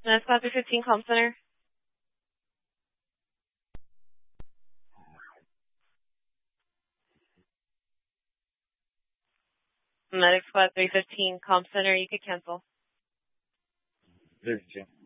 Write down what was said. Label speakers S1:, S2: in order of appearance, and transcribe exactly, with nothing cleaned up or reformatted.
S1: Med Squad three fifteen, Comm Center. Medic Squad three fifteen, Comm Center, you could cancel.
S2: three fifteen.